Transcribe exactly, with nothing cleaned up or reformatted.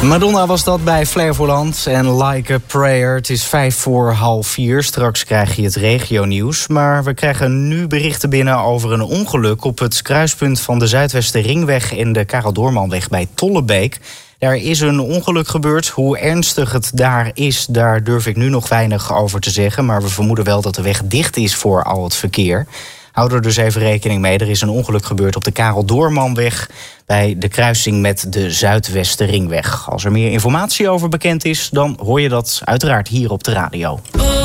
Madonna was dat bij Flevoland en Like a Prayer. Het is vijf voor half vier. Straks krijg je het regionieuws. Maar we krijgen nu berichten binnen over een ongeluk op het kruispunt van de Zuidwesterringweg en de Karel Doormanweg bij Tollebeek. Daar is een ongeluk gebeurd. Hoe ernstig het daar is, daar durf ik nu nog weinig over te zeggen. Maar we vermoeden wel dat de weg dicht is voor al het verkeer. Hou er dus even rekening mee. Er is een ongeluk gebeurd op de Karel Doormanweg bij de kruising met de Zuidwesterringweg. Als er meer informatie over bekend is, dan hoor je dat uiteraard hier op de radio.